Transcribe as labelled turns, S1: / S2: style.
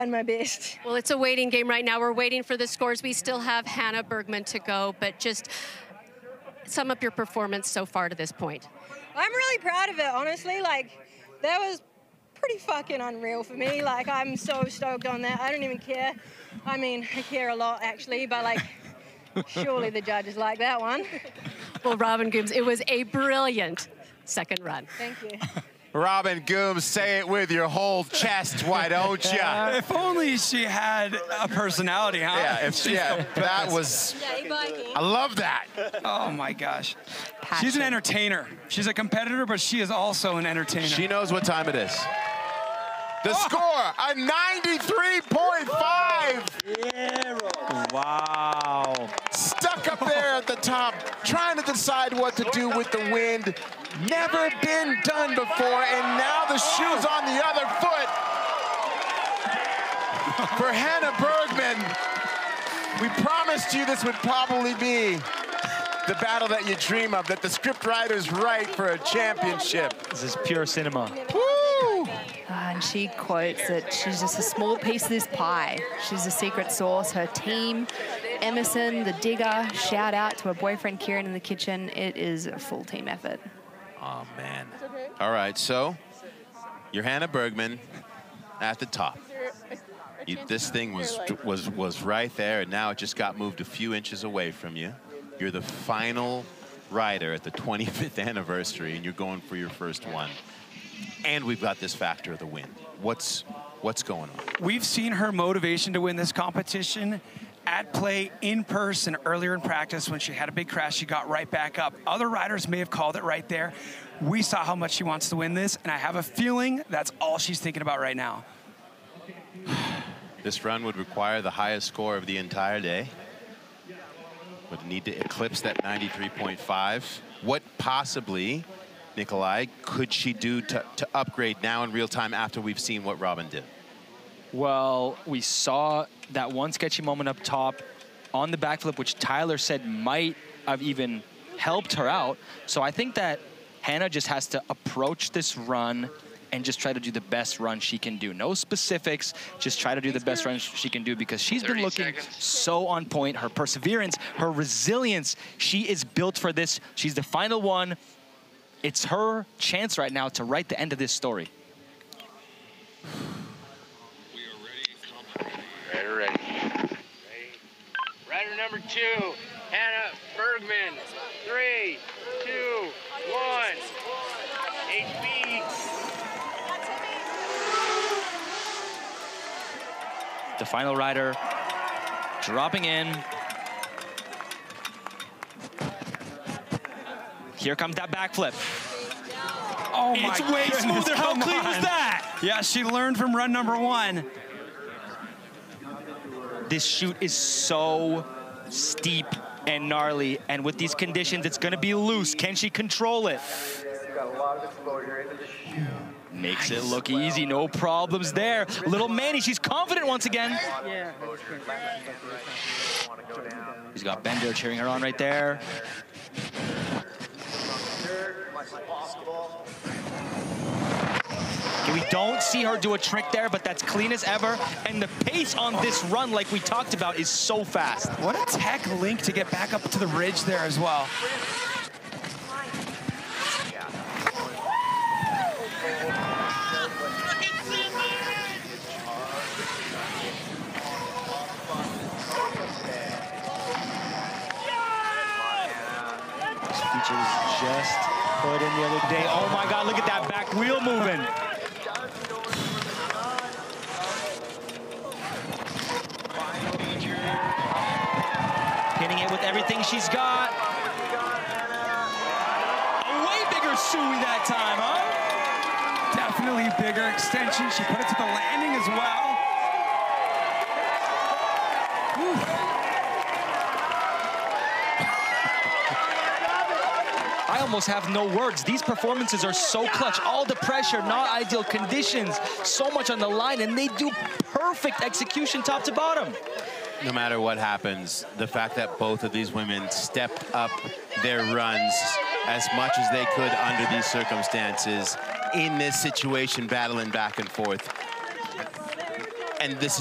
S1: my best.
S2: Well, it's a waiting game right now. We're waiting for the scores. We still have Hannah Bergman to go, but just sum up your performance so far to this point.
S1: I'm really proud of it, honestly. Like, that was pretty fucking unreal for me. Like, I'm so stoked on that. I don't even care. I mean, I care a lot, actually, but, like, surely the judges like that one.
S2: Well, Robin Gooms, it was a brilliant second run.
S1: Thank you.
S3: Robin Gooms, say it with your whole chest, why don't you?
S4: If only she had a personality, huh?
S3: Yeah, that was, I love that.
S4: Oh my gosh. She's an entertainer. She's a competitor, but she is also an entertainer.
S3: She knows what time it is. The score, a 93.5.
S5: Yeah, wow.
S3: Stuck up there at the top, trying to decide what to do with the wind. Never been done before, and now the shoe's on the other foot. For Hannah Bergman, we promised you this would probably be the battle that you dream of, that the script writer's right for a championship.
S5: This is pure cinema.
S3: Woo!
S6: And she quotes that she's just a small piece of this pie. She's the secret sauce. Her team, Emerson, the digger, shout out to her boyfriend Kieran in the kitchen. It is a full team effort.
S3: Oh, man. All right, so you're Hannah Bergman at the top. This thing was right there, and now it just got moved a few inches away from you. You're the final rider at the 25th anniversary, and you're going for your first one. And we've got this factor of the win. What's going on?
S4: We've seen her motivation to win this competition at play in person earlier in practice. When she had a big crash, she got right back up. Other riders may have called it right there. We saw how much she wants to win this, and I have a feeling that's all she's thinking about right now.
S3: This run would require the highest score of the entire day. Would need to eclipse that 93.5. What possibly, Nikolai, could she do to upgrade now in real time after we've seen what Robin did?
S5: Well, we saw that one sketchy moment up top on the backflip, which Tyler said might have even helped her out. So I think that Hannah just has to approach this run and just try to do the best run she can do. No specifics, just try to do the best run she can do, because she's been looking so on point. Her perseverance, her resilience, she is built for this. She's the final one. It's her chance right now to write the end of this story.
S7: Ready. Rider number 2, Hannah Bergman. 3, 2, 1. HB.
S5: The final rider dropping in. Here comes that backflip.
S4: Oh my
S5: It's way smoother. How clean was that?
S4: Yeah, she learned from run number 1.
S5: This chute is so steep and gnarly, and with these conditions, it's gonna be loose. Can she control it? Makes it look easy, no problems there. Little Manny, she's confident once again. She's got Bender cheering her on right there. Okay, we don't see her do a trick there, but that's clean as ever. And the pace on this run, like we talked about, is so fast.
S4: What a tech link to get back up to the ridge there as well.
S5: Feature was just put in the other day. Oh my God, look at that back wheel moving. Hitting it with everything she's got. A way bigger Sui that time, huh?
S4: Definitely bigger extension. She put it to the landing as well.
S5: I almost have no words. These performances are so clutch. All the pressure, not ideal conditions, so much on the line, and they do perfect execution top to bottom.
S3: No matter what happens, the fact that both of these women stepped up their runs as much as they could under these circumstances in this situation, battling back and forth. and this